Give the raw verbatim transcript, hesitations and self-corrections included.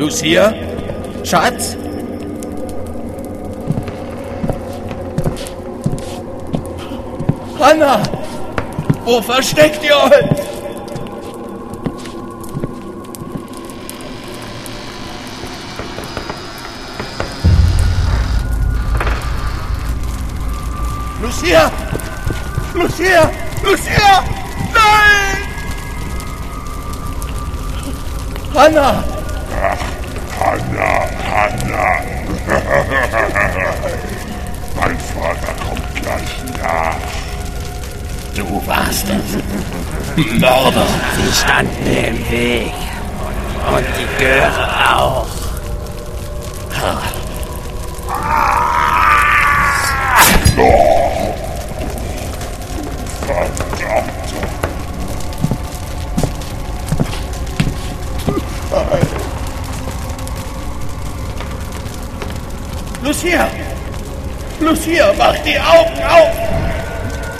Lucia? Schatz? Hanna! Wo versteckt ihr euch? Lucia! Lucia! Lucia! Nein! Hanna! Hanna, Hanna. Mein Vater kommt gleich nach. Du warst es. Mörder. Sie standen mir im Weg. Und die Göre auch. Oh, verdammt. Lucia! Lucia, mach die Augen auf!